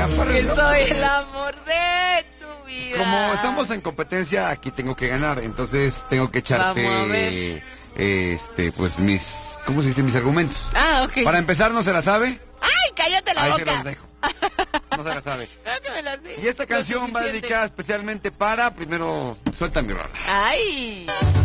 chaparra. Que soy el amor de tu vida. Como estamos en competencia, aquí tengo que ganar, entonces tengo que echarte, Vamos a ver. pues mis, ¿cómo se dice? Mis argumentos. Ah, ok. Para empezar, ¿no se la sabe? ¡Ay, cállate la Ahí boca! se los dejo. No se la sabe. Creo que me la sé. Y esta Lo canción va suficiente. dedicada especialmente para, primero, suelta mi rola. ¡Ay!